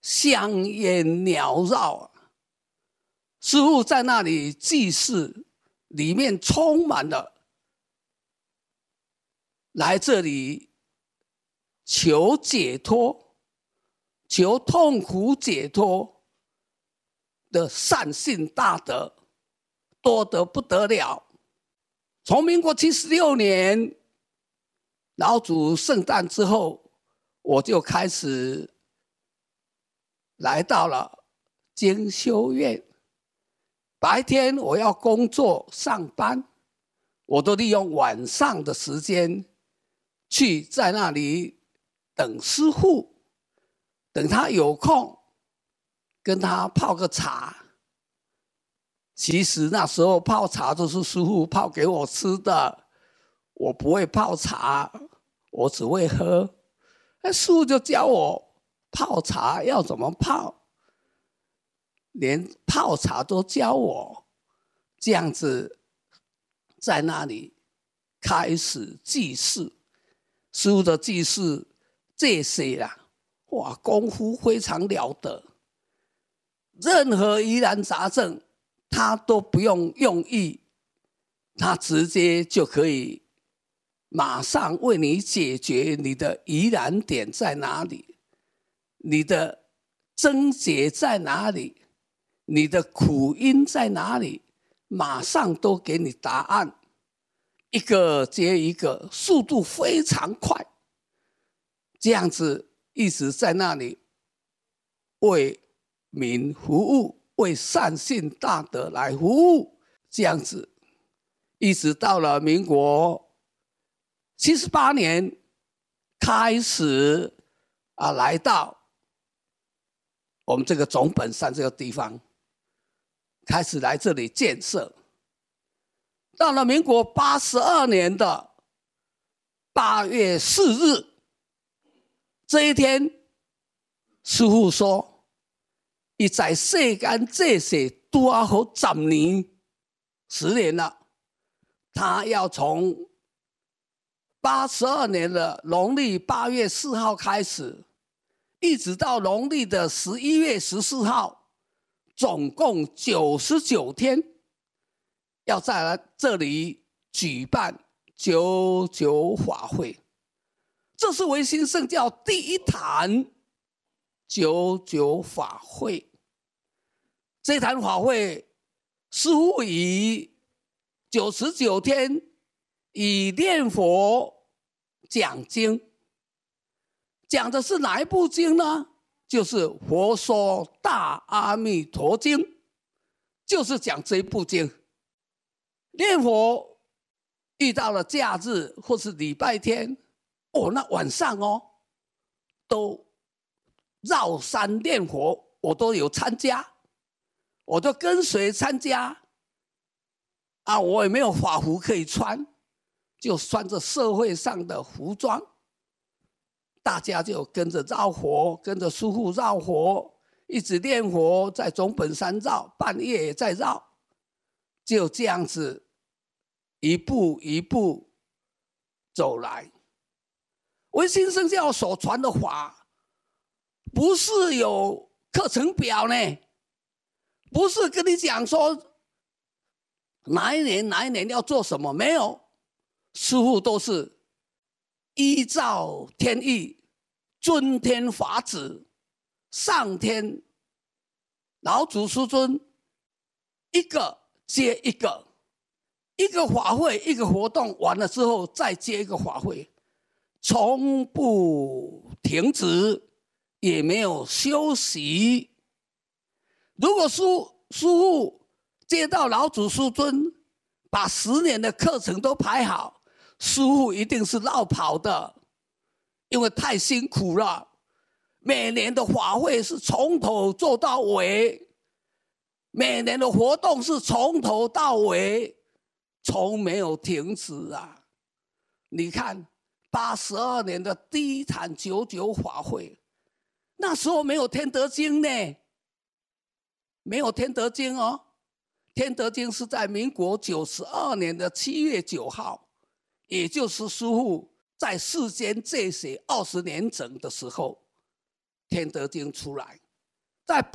香烟缭绕，师父在那里祭祀，里面充满了来这里求解脱、求痛苦解脱的善信大德，多得不得了。从民国76年老祖圣诞之后，我就开始来到了精修院。白天我要工作上班，我都利用晚上的时间去在那里等师父，等他有空跟他泡个茶。其实那时候泡茶都是师父泡给我吃的，我不会泡茶，我只会喝。那师父就教我泡茶要怎么泡，连泡茶都教我。这样子在那里开始祭祀，师父的祭祀这些啦，哇，功夫非常了得。任何疑难杂症他都不用用意，他直接就可以马上为你解决你的疑难点在哪里，你的症结在哪里，你的苦因在哪里，马上都给你答案，一个接一个，速度非常快。这样子一直在那里为民服务，为善信大德来服务，这样子一直到了民国78年开始来到我们这个总本山这个地方，开始来这里建设。到了民国82年的8月4日这一天，师父说他在世间这世拄好10年了，他要从82年的农历8月4号开始，一直到农历的11月14号，总共99天，要在这里举办99法会。这是维新圣教第一坛99法会。这坛法会师父以99天以念佛讲经，讲的是哪一部经呢？就是《佛说大阿弥陀经》，就是讲这一部经。念佛遇到了假日或是礼拜天，那晚上都绕山念佛，我都有参加，我都跟随参加。我也没有法服可以穿，就穿着社会上的服装，大家就跟着绕佛，跟着师父绕佛，一直念佛，在总本山绕，半夜也在绕，就这样子一步一步走来。维新圣教所传的法不是有课程表呢，不是跟你讲说哪一年要做什么，没有。师父都是依照天意，遵天法旨，上天老祖师尊一个接一个，一个法会一个活动完了之后再接一个法会，从不停止，也没有休息。如果师父接到老祖师尊把10年的课程都排好，师父一定是绕跑的，因为太辛苦了。每年的法会是从头做到尾，每年的活动是从头到尾，从没有停止啊！你看82年的第一坛99法会，那时候没有天德经呢，没有天德经哦。天德经是在民国92年的7月9号，也就是师父在世间这些20年整的时候，天德经出来。 在